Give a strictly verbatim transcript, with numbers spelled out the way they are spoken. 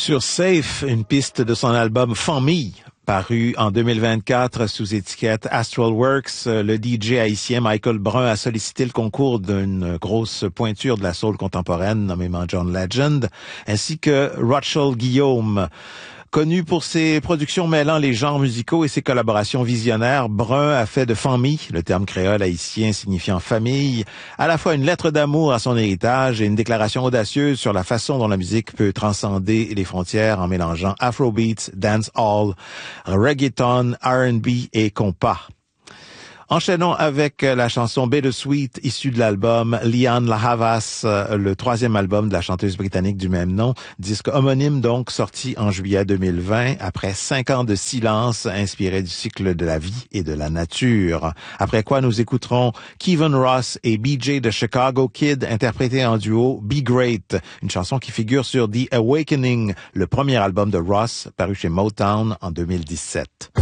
Sur Safe, une piste de son album Famille, paru en deux mille vingt-quatre sous étiquette Astral Works, le D J haïtien Michael Brun a sollicité le concours d'une grosse pointure de la soul contemporaine, nommément John Legend, ainsi que Rachel Guillaume. Connu pour ses productions mêlant les genres musicaux et ses collaborations visionnaires, Brun a fait de Famille, le terme créole haïtien signifiant famille, à la fois une lettre d'amour à son héritage et une déclaration audacieuse sur la façon dont la musique peut transcender les frontières en mélangeant afrobeats, dancehall, reggaeton, R and B et compas. Enchaînons avec la chanson Bittersweet issue de l'album Lianne La Havas, le troisième album de la chanteuse britannique du même nom, disque homonyme donc sorti en juillet deux mille vingt après cinq ans de silence inspiré du cycle de la vie et de la nature. Après quoi nous écouterons Kevin Ross et B J de Chicago Kid interprétés en duo Be Great, une chanson qui figure sur The Awakening, le premier album de Ross paru chez Motown en deux mille dix-sept.